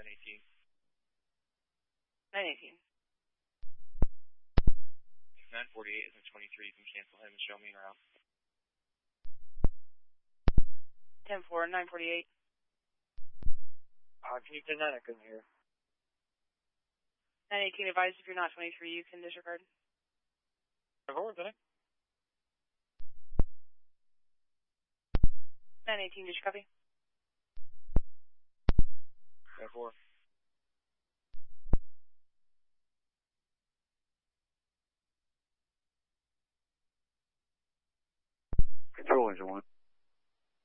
918. 918. 948 is in 23. You can cancel him and show me en route. 10-4, 948. Can you 10-9? I couldn't hear. 918 advised if you're not 23, you can disregard. Forward, did I? 918, did you copy? 10-4. Control engine 1.